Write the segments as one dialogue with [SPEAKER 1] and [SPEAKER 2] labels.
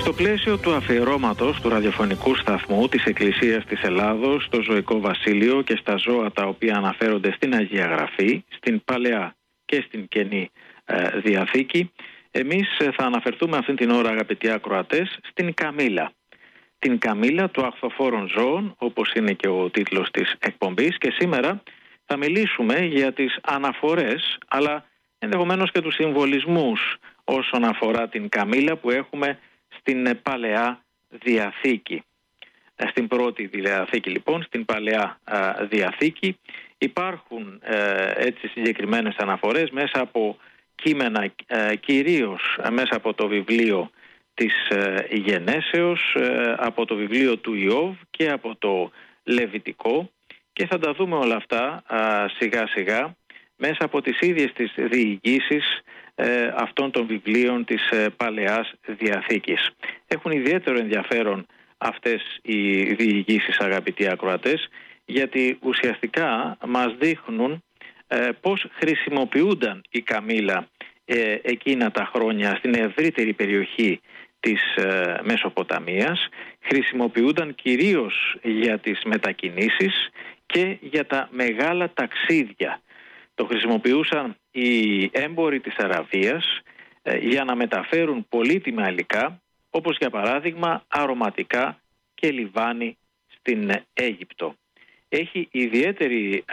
[SPEAKER 1] Στο πλαίσιο του αφιερώματος του ραδιοφωνικού σταθμού της Εκκλησίας της Ελλάδος στο ζωικό βασίλειο και στα ζώα τα οποία αναφέρονται στην Αγία Γραφή, στην Παλαιά και στην Καινή Διαθήκη, εμείς θα αναφερθούμε αυτήν την ώρα, αγαπητοί ακροατές, στην καμήλα. Την καμήλα του αχθοφόρων ζώων, όπως είναι και ο τίτλος της εκπομπής, και σήμερα θα μιλήσουμε για τις αναφορές, αλλά ενδεχομένως και τους συμβολισμούς όσον αφορά την καμήλα που έχουμε στην Παλαιά Διαθήκη. Στην πρώτη Διαθήκη λοιπόν, στην Παλαιά Διαθήκη, υπάρχουν έτσι συγκεκριμένες αναφορές μέσα από κείμενα, κυρίως μέσα από το βιβλίο της Γενέσεως, από το βιβλίο του Ιώβ και από το Λεβιτικό, και θα τα δούμε όλα αυτά σιγά σιγά μέσα από τις ίδιες τις διηγήσεις αυτών των βιβλίων της Παλαιάς Διαθήκης. Έχουν ιδιαίτερο ενδιαφέρον αυτές οι διηγήσεις, αγαπητοί ακροατές, γιατί ουσιαστικά μας δείχνουν πώς χρησιμοποιούνταν η καμήλα εκείνα τα χρόνια στην ευρύτερη περιοχή της Μεσοποταμίας. Χρησιμοποιούνταν κυρίως για τις μετακινήσεις και για τα μεγάλα ταξίδια. Το χρησιμοποιούσαν οι έμποροι της Αραβίας για να μεταφέρουν πολύτιμα υλικά, όπως για παράδειγμα αρωματικά και λιβάνι στην Αίγυπτο. Έχει ιδιαίτερη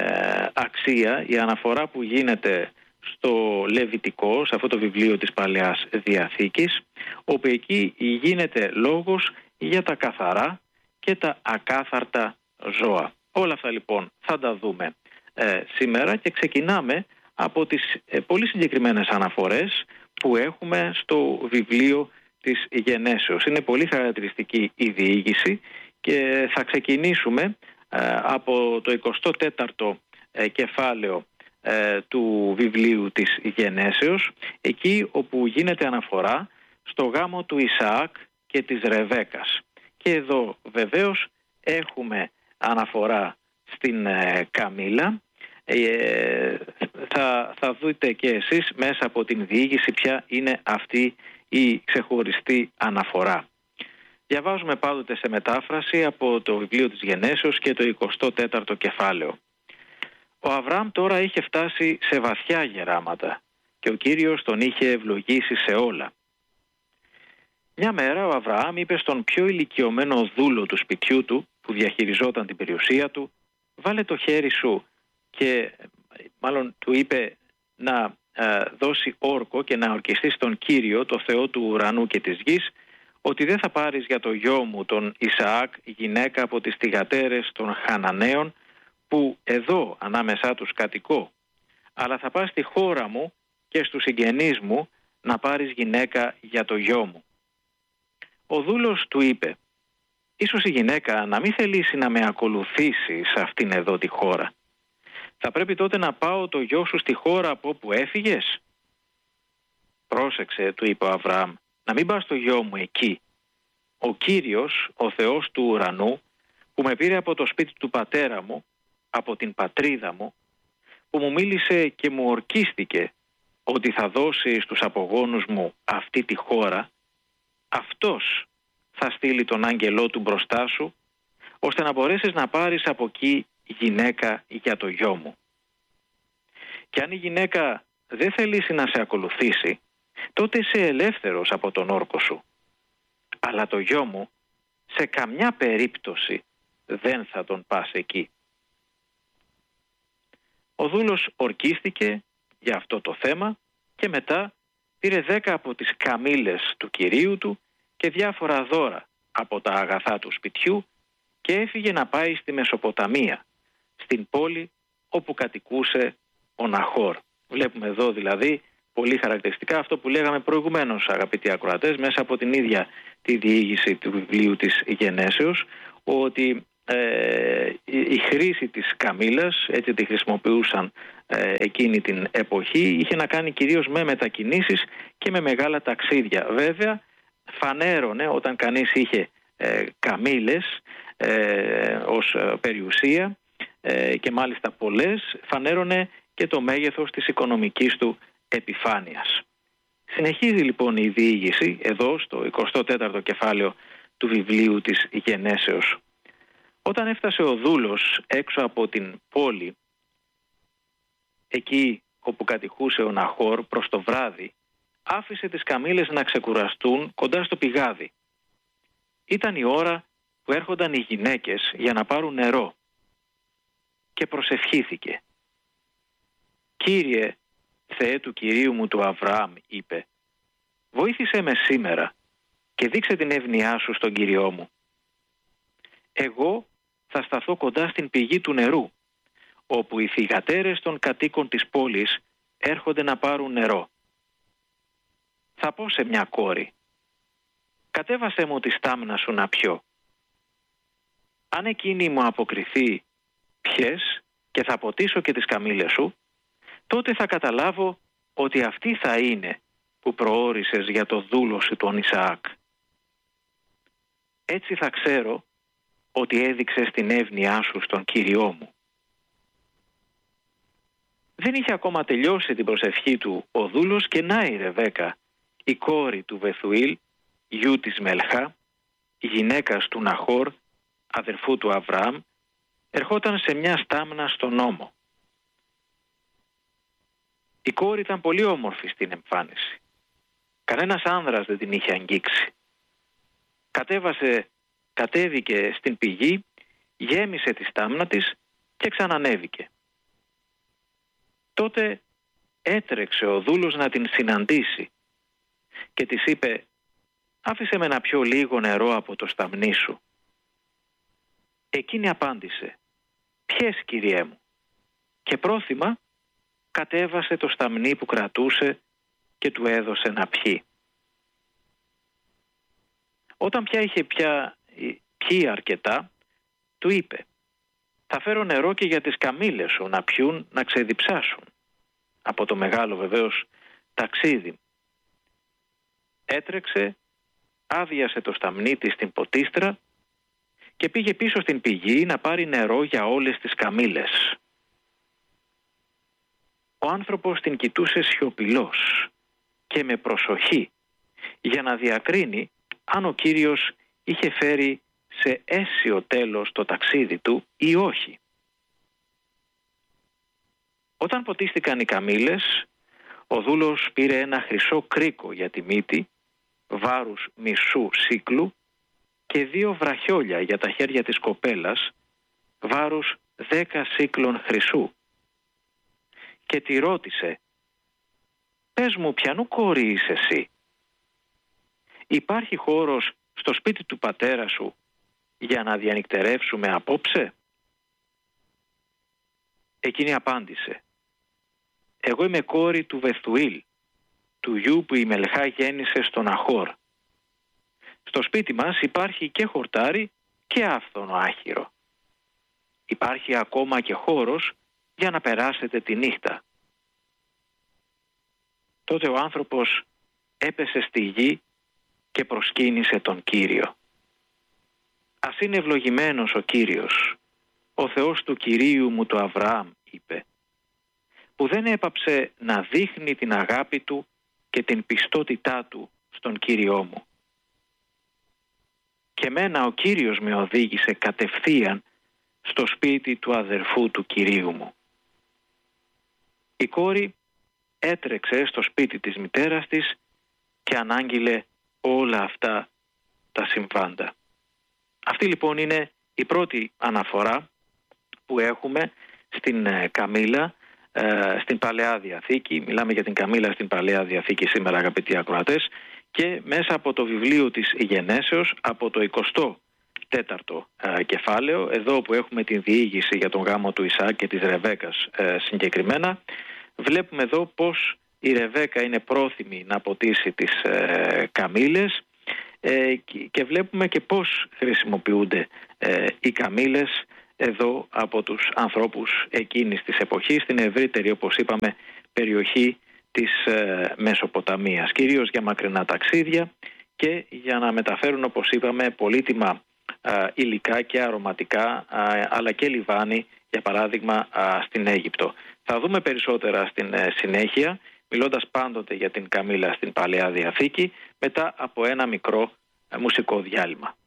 [SPEAKER 1] αξία η αναφορά που γίνεται στο Λεβιτικό, σε αυτό το βιβλίο της Παλαιάς Διαθήκης, όπου εκεί γίνεται λόγος για τα καθαρά και τα ακάθαρτα ζώα. Όλα αυτά λοιπόν θα τα δούμε σήμερα, και ξεκινάμε από τις πολύ συγκεκριμένες αναφορές που έχουμε στο βιβλίο της Γενέσεως. Είναι πολύ χαρακτηριστική η διήγηση και θα ξεκινήσουμε από το 24ο κεφάλαιο του βιβλίου της Γενέσεως, εκεί όπου γίνεται αναφορά στο γάμο του Ισαάκ και της Ρεβέκας. Και εδώ βεβαίως έχουμε αναφορά στην καμήλα. Θα δείτε και εσείς μέσα από την διήγηση ποια είναι αυτή η ξεχωριστή αναφορά. Διαβάζουμε πάντοτε σε μετάφραση από το βιβλίο της Γενέσεως και το 24ο κεφάλαιο. Ο Αβραάμ τώρα είχε φτάσει σε βαθιά γεράματα και ο Κύριος τον είχε ευλογήσει σε όλα. Μια μέρα ο Αβραάμ είπε στον πιο ηλικιωμένο δούλο του σπιτιού του, που διαχειριζόταν την περιουσία του, βάλε το χέρι σου, και μάλλον του είπε να δώσει όρκο και να ορκιστεί στον Κύριο, το Θεό του ουρανού και της γης, ότι δεν θα πάρεις για το γιο μου τον Ισαάκ γυναίκα από τις θυγατέρες των Χαναναίων, που εδώ ανάμεσά τους κατοικώ, αλλά θα πας στη χώρα μου και στους συγγενείς μου να πάρεις γυναίκα για το γιο μου. Ο δούλος του είπε, ίσως η γυναίκα να μην θελήσει να με ακολουθήσει σε αυτήν εδώ τη χώρα. Θα πρέπει τότε να πάω το γιο σου στη χώρα από όπου έφυγες? Πρόσεξε, του είπε ο Αβραάμ, να μην πας το γιο μου εκεί. Ο Κύριος, ο Θεός του ουρανού, που με πήρε από το σπίτι του πατέρα μου, από την πατρίδα μου, που μου μίλησε και μου ορκίστηκε ότι θα δώσει στους απογόνους μου αυτή τη χώρα, αυτός θα στείλει τον άγγελό του μπροστά σου, ώστε να μπορέσεις να πάρεις από εκεί γυναίκα για το γιο μου. Και αν η γυναίκα δεν θελήσει να σε ακολουθήσει, τότε είσαι ελεύθερος από τον όρκο σου. Αλλά το γιο μου σε καμιά περίπτωση δεν θα τον πας εκεί. Ο δούλος ορκίστηκε για αυτό το θέμα και μετά πήρε 10 από τις καμήλες του κυρίου του και διάφορα δώρα από τα αγαθά του σπιτιού και έφυγε να πάει στη Μεσοποταμία, στην πόλη όπου κατοικούσε ο Ναχόρ. Βλέπουμε εδώ δηλαδή πολύ χαρακτηριστικά αυτό που λέγαμε προηγουμένως, αγαπητοί ακροατές, μέσα από την ίδια τη διήγηση του βιβλίου της Γενέσεως, ότι η χρήση της καμήλας, έτσι τη χρησιμοποιούσαν εκείνη την εποχή, είχε να κάνει κυρίως με μετακινήσεις και με μεγάλα ταξίδια. Βέβαια φανέρωνε όταν κανείς είχε καμήλες ως περιουσία και μάλιστα πολλές, φανέρωνε και το μέγεθος της οικονομικής του επιφάνειας. Συνεχίζει λοιπόν η διήγηση εδώ στο 24ο κεφάλαιο του βιβλίου της Γενέσεως. Όταν έφτασε ο δούλος έξω από την πόλη, εκεί όπου κατοικούσε ο Ναχόρ, προς το βράδυ, άφησε τις καμήλες να ξεκουραστούν κοντά στο πηγάδι. Ήταν η ώρα που έρχονταν οι γυναίκες για να πάρουν νερό και προσευχήθηκε. «Κύριε, Θεέ του Κυρίου μου του Αβραάμ», είπε, «βοήθησέ με σήμερα και δείξε την εύνοιά σου στον Κύριό μου. Εγώ θα σταθώ κοντά στην πηγή του νερού, όπου οι θυγατέρες των κατοίκων της πόλης έρχονται να πάρουν νερό. Θα πω σε μια κόρη, κατέβασέ μου τη στάμνα σου να πιω. Αν εκείνη μου αποκριθεί, πιες και θα ποτίσω και τις καμήλες σου, τότε θα καταλάβω ότι αυτή θα είναι που προόρισες για το δούλο σου τον Ισαάκ. Έτσι θα ξέρω ότι έδειξες την εύνοιά σου στον Κύριό μου». Δεν είχε ακόμα τελειώσει την προσευχή του ο δούλος και να η Ρεβέκα, η κόρη του Βεθουήλ, γιου της Μελχά, η γυναίκας του Ναχόρ, αδερφού του Αβραάμ, ερχόταν σε μια στάμνα στον ώμο. Η κόρη ήταν πολύ όμορφη στην εμφάνιση. Κανένας άνδρας δεν την είχε αγγίξει. Κατέβηκε στην πηγή, γέμισε τη στάμνα της και ξανανέβηκε. Τότε έτρεξε ο δούλος να την συναντήσει και της είπε, «Άφησε με να πιω λίγο νερό από το σταμνί σου». Εκείνη απάντησε, «Πιες, Κυριέ μου», και πρόθυμα κατέβασε το σταμνί που κρατούσε και του έδωσε να πιει. Όταν πια είχε πιει αρκετά, του είπε, «Θα φέρω νερό και για τις καμήλες σου να πιούν, να ξεδιψάσουν από το μεγάλο βεβαίως ταξίδι». Έτρεξε, άδειασε το σταμνί της στην ποτίστρα και πήγε πίσω στην πηγή να πάρει νερό για όλες τις καμήλες. Ο άνθρωπος την κοιτούσε σιωπηλός και με προσοχή για να διακρίνει αν ο Κύριος είχε φέρει σε αίσιο τέλος το ταξίδι του ή όχι. Όταν ποτίστηκαν οι καμήλες, ο δούλος πήρε ένα χρυσό κρίκο για τη μύτη, βάρους μισού σύκλου, και 2 βραχιόλια για τα χέρια της κοπέλας, βάρους 10 σύκλων χρυσού. Και τη ρώτησε, «Πες μου, ποιανού κόρη είσαι εσύ? Υπάρχει χώρος στο σπίτι του πατέρα σου για να διανυκτερεύσουμε απόψε?» Εκείνη απάντησε, «Εγώ είμαι κόρη του Βεθουήλ, του γιου που η Μελχά γέννησε στον Ναχόρ. Στο σπίτι μας υπάρχει και χορτάρι και άφθονο άχυρο. Υπάρχει ακόμα και χώρος για να περάσετε τη νύχτα». Τότε ο άνθρωπος έπεσε στη γη και προσκύνησε τον Κύριο. «Ας είναι ευλογημένος ο Κύριος, ο Θεός του Κυρίου μου του Αβραάμ», είπε, «που δεν έπαψε να δείχνει την αγάπη του και την πιστότητά του στον Κύριό μου. Και μένα ο Κύριος με οδήγησε κατευθείαν στο σπίτι του αδερφού του Κυρίου μου». Η κόρη έτρεξε στο σπίτι της μητέρας της και ανάγγειλε όλα αυτά τα συμβάντα. Αυτή λοιπόν είναι η πρώτη αναφορά που έχουμε στην Καμήλα στην Παλαιά Διαθήκη. Μιλάμε για την Καμήλα στην Παλαιά Διαθήκη σήμερα, αγαπητοί ακροατές, και μέσα από το βιβλίο της Γενέσεως, από το 24ο κεφάλαιο, εδώ που έχουμε την διήγηση για τον γάμο του Ισαάκ και της Ρεβέκας συγκεκριμένα, βλέπουμε εδώ πως η Ρεβέκα είναι πρόθυμη να ποτίσει τις καμήλες και βλέπουμε και πώς χρησιμοποιούνται οι καμήλες εδώ από τους ανθρώπους εκείνης της εποχής, στην ευρύτερη, όπως είπαμε, περιοχή της Μεσοποταμίας, κυρίως για μακρινά ταξίδια και για να μεταφέρουν, όπως είπαμε, πολύτιμα υλικά και αρωματικά, αλλά και λιβάνι, για παράδειγμα, στην Αίγυπτο. Θα δούμε περισσότερα στην συνέχεια μιλώντας πάντοτε για την Καμήλα στην Παλαιά Διαθήκη, μετά από ένα μικρό μουσικό διάλειμμα.